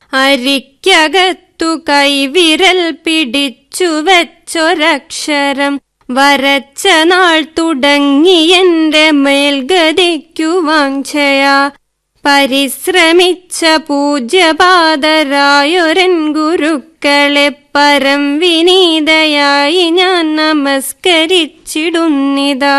അരിക്കകത്തു കൈവിരൽ പിടിച്ചു വെച്ചൊരക്ഷരം വരച്ച നാൾ തുടങ്ങി എന്റെ മേൽഗതിക്കു വാഞ്ഛയാ പരിശ്രമിച്ച പൂജ്യപാദരായൊരൻ ഗുരുക്കളെ പരം വിനീതയായി ഞാൻ നമസ്കരിച്ചിടുന്നിതാ.